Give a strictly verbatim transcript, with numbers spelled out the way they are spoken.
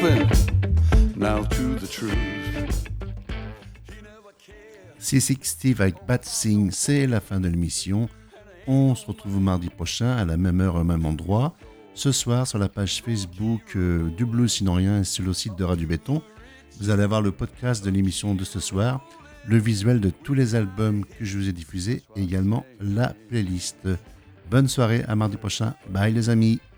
moving now to the truth. C soixante avec Bad Thing, c'est la fin de l'émission. On se retrouve mardi prochain à la même heure, au même endroit. Ce soir, sur la page Facebook euh, du Blues Sinon Rien et sur le site de Radio Béton, vous allez avoir le podcast de l'émission de ce soir, le visuel de tous les albums que je vous ai diffusés et également la playlist. Bonne soirée, à mardi prochain. Bye les amis.